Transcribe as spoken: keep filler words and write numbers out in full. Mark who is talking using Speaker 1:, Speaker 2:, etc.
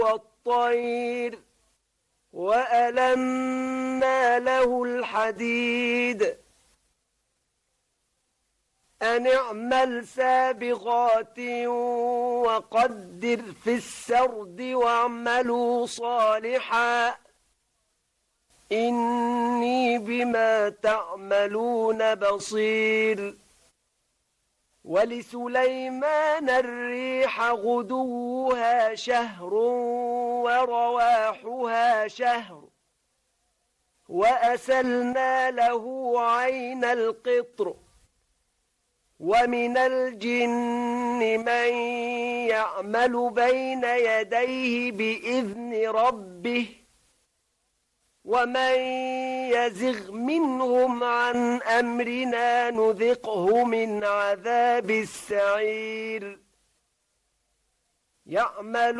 Speaker 1: والطير وألنا له الحديد أن اعمل سابغات وقدر في السرد واعملوا صالحا إني بما تعملون بصير. ولسليمان الريح غدوها شهر ورواحها شهر وأسلنا له عين القطر ومن الجن من يعمل بين يديه بإذن ربه ومن يزغ منهم عن أمرنا نذقه من عذاب السعير. يعمل